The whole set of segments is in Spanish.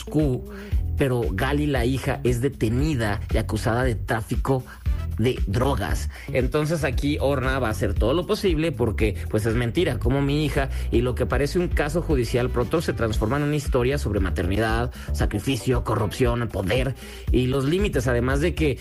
Moscú, pero Gali, la hija, es detenida y acusada de tráfico de drogas. Entonces aquí Orna va a hacer todo lo posible porque pues es mentira, como mi hija, y lo que parece un caso judicial pronto se transforma en una historia sobre maternidad, sacrificio, corrupción, poder y los límites, además de que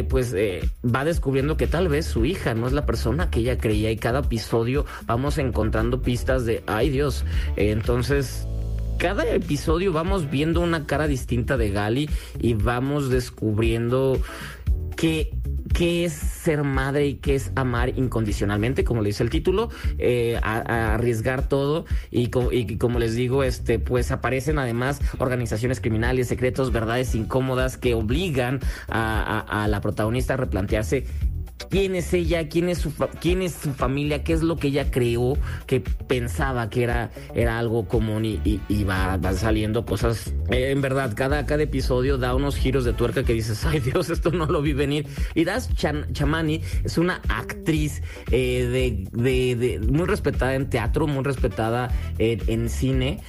va descubriendo que tal vez su hija no es la persona que ella creía, y cada episodio vamos encontrando pistas de ay Dios. Entonces cada episodio vamos viendo una cara distinta de Gali y vamos descubriendo qué es ser madre y qué es amar incondicionalmente, como le dice el título, a arriesgar todo y como les digo, pues aparecen además organizaciones criminales, secretos, verdades incómodas que obligan a la protagonista a replantearse quién es ella, quién es su familia, qué es lo que ella creó, que pensaba que era algo común y van saliendo cosas. En verdad, cada episodio da unos giros de tuerca que dices, ay Dios, esto no lo vi venir. Y Das Chamani es una actriz muy respetada en teatro, muy respetada en cine,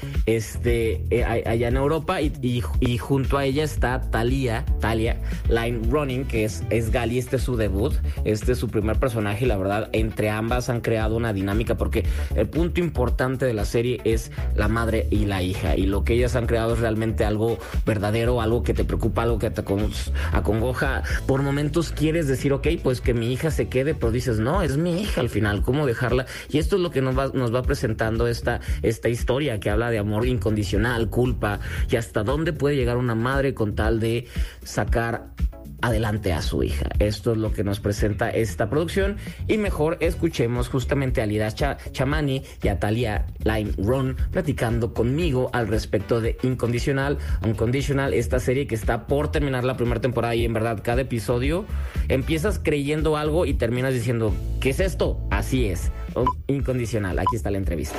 allá en Europa, y junto a ella está Talia Line Running, que es Gali, es su debut. Este es su primer personaje y la verdad entre ambas han creado una dinámica, porque el punto importante de la serie es la madre y la hija, y lo que ellas han creado es realmente algo verdadero, algo que te preocupa, algo que te acongoja. Por momentos quieres decir ok, pues que mi hija se quede, pero dices no, es mi hija al final, ¿cómo dejarla? Y esto es lo que nos va presentando esta historia que habla de amor incondicional, culpa y hasta dónde puede llegar una madre con tal de sacar adelante a su hija. Esto es lo que nos presenta esta producción, y mejor escuchemos justamente a Das Chamani y a Talia Line Run platicando conmigo al respecto de Unconditional, esta serie que está por terminar la primera temporada, y en verdad cada episodio empiezas creyendo algo y terminas diciendo ¿qué es esto? Así es, Incondicional. Aquí está la entrevista.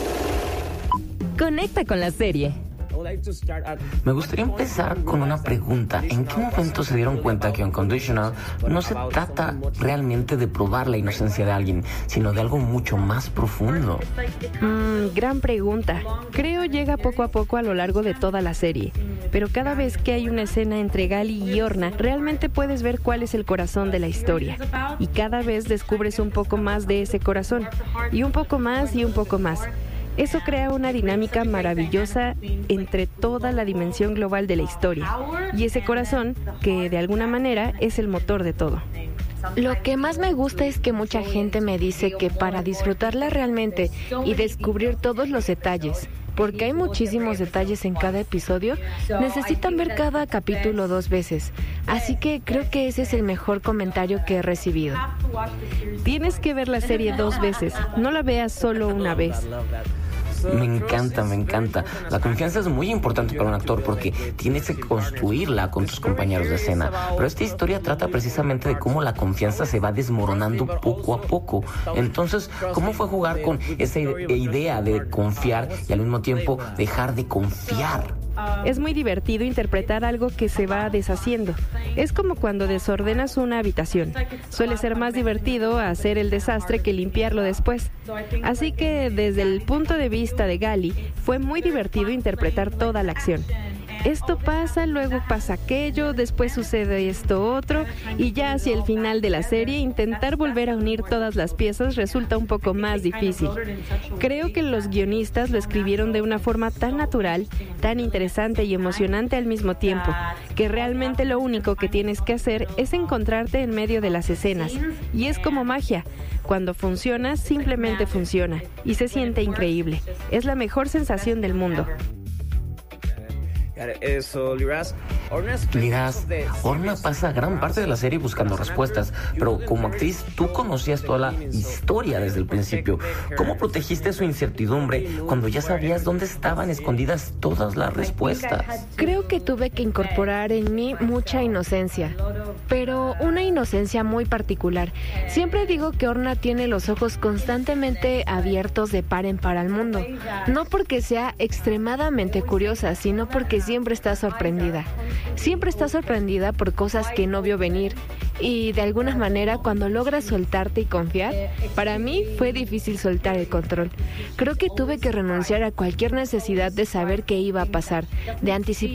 Conecta con la serie. Me gustaría empezar con una pregunta. ¿En qué momento se dieron cuenta que Unconditional no se trata realmente de probar la inocencia de alguien, sino de algo mucho más profundo? Gran pregunta. Creo llega poco a poco a lo largo de toda la serie. Pero cada vez que hay una escena entre Gali y Orna, realmente puedes ver cuál es el corazón de la historia. Y cada vez descubres un poco más de ese corazón. Y un poco más y un poco más. Eso crea una dinámica maravillosa entre toda la dimensión global de la historia. Y ese corazón, que de alguna manera es el motor de todo. Lo que más me gusta es que mucha gente me dice que para disfrutarla realmente y descubrir todos los detalles, porque hay muchísimos detalles en cada episodio, necesitan ver cada capítulo 2 veces. Así que creo que ese es el mejor comentario que he recibido. Tienes que ver la serie 2 veces, no la veas solo una vez. Me encanta. La confianza es muy importante para un actor porque tienes que construirla con tus compañeros de escena. Pero esta historia trata precisamente de cómo la confianza se va desmoronando poco a poco. Entonces, ¿cómo fue jugar con esa idea de confiar y al mismo tiempo dejar de confiar? Es muy divertido interpretar algo que se va deshaciendo. Es como cuando desordenas una habitación. Suele ser más divertido hacer el desastre que limpiarlo después. Así que desde el punto de vista de Gali, fue muy divertido interpretar toda la acción. Esto pasa, luego pasa aquello, después sucede esto otro, y ya hacia el final de la serie intentar volver a unir todas las piezas resulta un poco más difícil. Creo que los guionistas lo escribieron de una forma tan natural, tan interesante y emocionante al mismo tiempo, que realmente lo único que tienes que hacer es encontrarte en medio de las escenas, y es como magia. Cuando funciona, simplemente funciona, y se siente increíble. Es la mejor sensación del mundo. Orna pasa gran parte de la serie buscando respuestas, pero como actriz tú conocías toda la historia desde el principio. ¿Cómo protegiste su incertidumbre cuando ya sabías dónde estaban escondidas todas las respuestas? Creo que tuve que incorporar en mí mucha inocencia, pero una inocencia muy particular. Siempre digo que Orna tiene los ojos constantemente abiertos de par en par al mundo, no porque sea extremadamente curiosa, sino porque siempre está sorprendida. Siempre está sorprendida por cosas que no vio venir, y de alguna manera cuando logras soltarte y confiar, para mí fue difícil soltar el control. Creo que tuve que renunciar a cualquier necesidad de saber qué iba a pasar, de anticipar